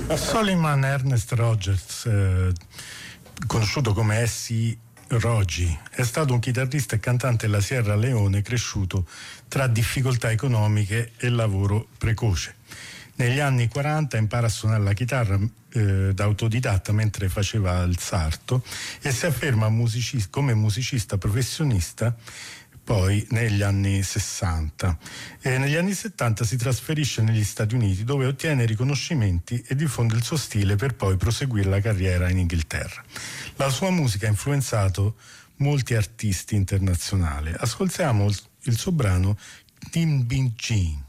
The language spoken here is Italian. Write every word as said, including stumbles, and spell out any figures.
Soliman Ernest Rogers, eh, conosciuto come Essi Rogi, è stato un chitarrista e cantante della Sierra Leone cresciuto tra difficoltà economiche e lavoro precoce. Negli anni quaranta impara a suonare la chitarra eh, da autodidatta mentre faceva il sarto e si afferma musicista, come musicista professionista poi negli anni sessanta. E negli anni settanta si trasferisce negli Stati Uniti, dove ottiene riconoscimenti e diffonde il suo stile per poi proseguire la carriera in Inghilterra. La sua musica ha influenzato molti artisti internazionali. Ascoltiamo il suo brano Tim Bin Jean.